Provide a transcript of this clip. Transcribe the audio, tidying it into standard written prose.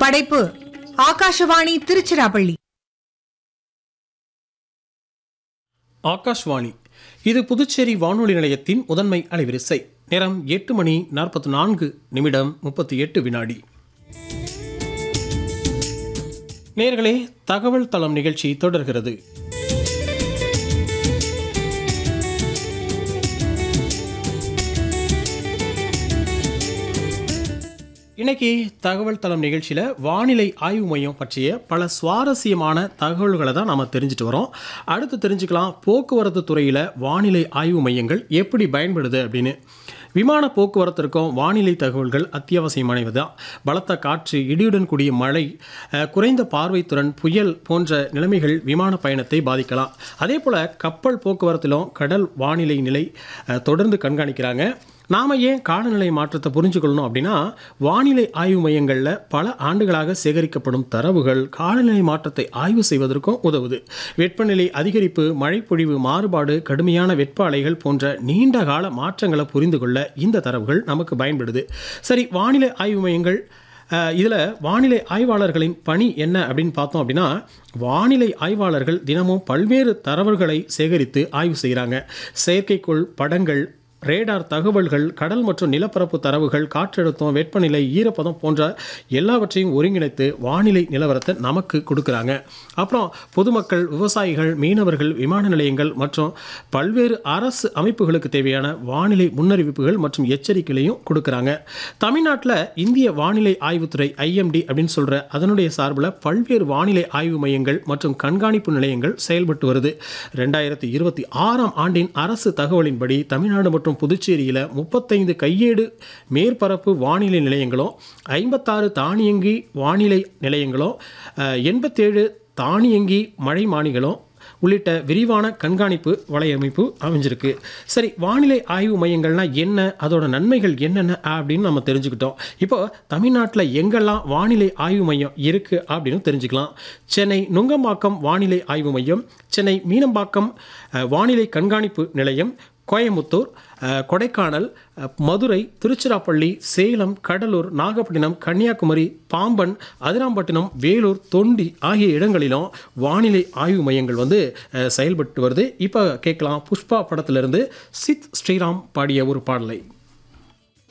படைப்பு ஆகாஷவாணி திருச்சிராப்பள்ளி. ஆகாஷ்வாணி, இது புதுச்சேரி வானொலி நிலையத்தின் முதன்மை அலைவரிசை. நேரம் 8:44 நேயர்களே, தகவல் தளம் நிகழ்ச்சி தொடர்கிறது. இன்னைக்கு தகவல் தளம் நிகழ்ச்சியில் வானிலை ஆய்வு மையம் பற்றிய பல சுவாரஸ்யமான தகவல்களை தான் நாம் தெரிஞ்சுட்டு வரோம். அடுத்து தெரிஞ்சுக்கலாம், போக்குவரத்து துறையில் வானிலை ஆய்வு மையங்கள் எப்படி பயன்படுது அப்படின்னு. விமான போக்குவரத்திற்கும் வானிலை தகவல்கள் அத்தியாவசியமானவை தான். பலத்த காற்று, இடியுடன் கூடிய மழை, குறைந்த பார்வைத்திறன், புயல் போன்ற நிலைமைகள் விமான பயணத்தை பாதிக்கலாம். அதே போல் கப்பல் போக்குவரத்திலும் கடல் வானிலை நிலை தொடர்ந்து கண்காணிக்கிறாங்க. நாம் ஏன் காலநிலை மாற்றத்தை புரிஞ்சுக்கொள்ளணும் அப்படின்னா, வானிலை ஆய்வு மையங்களில் பல ஆண்டுகளாக சேகரிக்கப்படும் தரவுகள் காலநிலை மாற்றத்தை ஆய்வு செய்வதற்கும் உதவுது. வெப்பநிலை அதிகரிப்பு, மழைப்பொழிவு மாறுபாடு, கடுமையான வெப்ப அலைகள் போன்ற நீண்ட கால மாற்றங்களை புரிந்து கொள்ள இந்த தரவுகள் நமக்கு பயன்படுது. சரி, வானிலை ஆய்வு மையங்கள் இதில் வானிலை ஆய்வாளர்களின் பணி என்ன அப்படின்னு பார்த்தோம் அப்படின்னா, வானிலை ஆய்வாளர்கள் தினமும் பல்வேறு தரவுகளை சேகரித்து ஆய்வு செய்கிறாங்க. செயற்கைக்கோள் படங்கள், ரேடார் தகவல்கள், கடல் மற்றும் நிலப்பரப்பு தரவுகள், காற்றழுத்தம், வெப்பநிலை, ஈரப்பதம் போன்ற எல்லாவற்றையும் ஒருங்கிணைத்து வானிலை நிலவரத்தை நமக்கு கொடுக்குறாங்க. அப்புறம் பொதுமக்கள், விவசாயிகள், மீனவர்கள், விமான நிலையங்கள் மற்றும் பல்வேறு அரசு அமைப்புகளுக்கு தேவையான வானிலை முன்னறிவிப்புகள் மற்றும் எச்சரிக்கைகளையும் கொடுக்குறாங்க. தமிழ்நாட்டில் இந்திய வானிலை ஆய்வுத்துறை IMD அப்படின்னு சொல்கிற அதனுடைய சார்பில் பல்வேறு வானிலை ஆய்வு மையங்கள் மற்றும் கண்காணிப்பு நிலையங்கள் செயல்பட்டு வருது. 2026 ஆண்டின் அரசு தகவலின்படி தமிழ்நாடு மற்றும் புதுச்சேரியில் 35 கையேடு மேற்பரப்பு வானிலை நிலையங்களும், 56 தானியங்கி வானிலை நிலையங்களும், 87 தானியங்கி மழைமானிகளும் உள்ளிட்ட விரிவான கண்காணிப்பு வலையமைப்பு அமைஞ்சிருக்கு. சரி, வானிலை ஆய்வு மையங்கள்னா என்ன, அதோட நன்மைகள் என்னென்ன அப்படின்னு நம்ம தெரிஞ்சுக்கிட்டோம். இப்போ தமிழ்நாட்டில் எங்கெல்லாம் வானிலை ஆய்வு மையம் இருக்குது அப்படின்னு தெரிஞ்சுக்கலாம். சென்னை நுங்கம்பாக்கம் வானிலை ஆய்வு மையம், சென்னை மீனம்பாக்கம் வானிலை கண்காணிப்பு நிலையம், கோயமுத்தூர், கொடைக்கானல், மதுரை, திருச்சிராப்பள்ளி, சேலம், கடலூர், நாகப்பட்டினம், கன்னியாகுமரி, பாம்பன், அதிராம்பட்டினம், வேலூர், தொண்டி ஆகிய இடங்களிலும் வானிலை ஆய்வு மையங்கள் செயல்பட்டு வருது. இப்போ கேட்கலாம், புஷ்பா படத்திலிருந்து சித் ஸ்ரீராம் பாடிய ஒரு பாடலை.